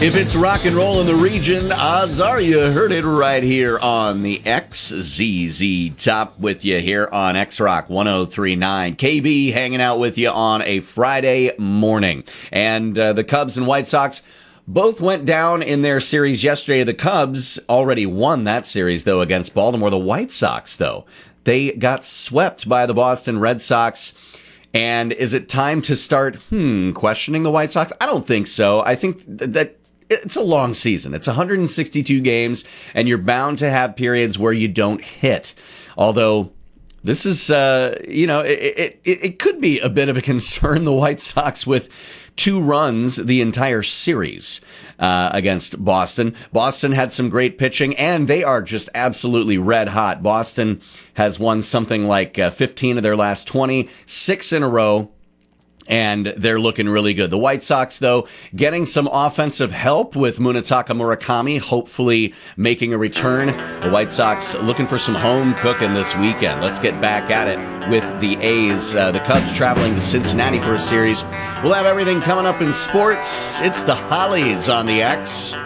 If it's rock and roll in the region, odds are you heard it right here on the XZZ Top with you here on X-Rock 1039. KB hanging out with you on a Friday morning. And the Cubs and White Sox both went down in their series yesterday. The Cubs already won that series, though, against Baltimore. The White Sox, though, they got swept by the Boston Red Sox. And is it time to start, questioning the White Sox? I don't think so. I think that it's a long season. It's 162 games, and you're bound to have periods where you don't hit. Although this is, it could be a bit of a concern, the White Sox, with 2 runs the entire series against Boston. Boston had some great pitching, and they are just absolutely red hot. Boston has won something like 15 of their last 20, 6 in a row. And they're looking really good. The White Sox, though, getting some offensive help with Munetaka Murakami, hopefully making a return. The White Sox looking for some home cooking this weekend. Let's get back at it with the A's. The Cubs traveling to Cincinnati for a series. We'll have everything coming up in sports. It's the Hollies on the X.